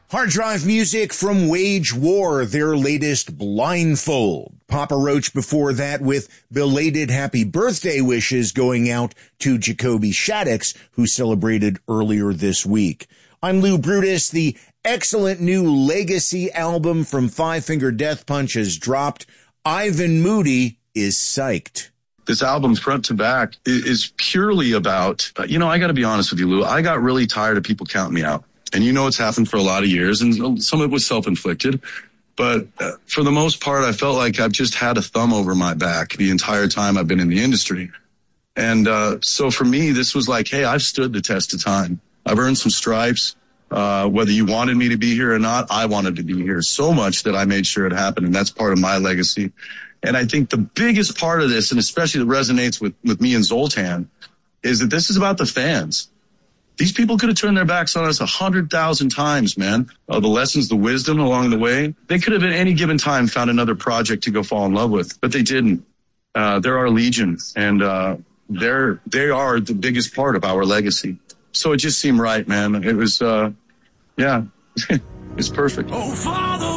Hard Drive music from Wage War, their latest Blindfold. Papa Roach before that with belated happy birthday wishes going out to Jacoby Shaddix, who celebrated earlier this week. I'm Lou Brutus. The excellent new Legacy album from Five Finger Death Punch has dropped. Ivan Moody is psyched. This album, front to back, is purely about, I got to be honest with you, Lou. I got really tired of people counting me out. And it's happened for a lot of years, and some of it was self-inflicted. But for the most part, I felt like I've just had a thumb over my back the entire time I've been in the industry. And so for me, this was like, hey, I've stood the test of time. I've earned some stripes. Whether you wanted me to be here or not, I wanted to be here so much that I made sure it happened, and that's part of my legacy. And I think the biggest part of this, and especially that resonates with me and Zoltan, is that this is about the fans. These people could have turned their backs on us 100,000 times, man. The lessons, the wisdom along the way. They could have at any given time found another project to go fall in love with, but they didn't. They're our legion, and they are the biggest part of our legacy. So it just seemed right, man. It was, it's perfect. Oh, Father,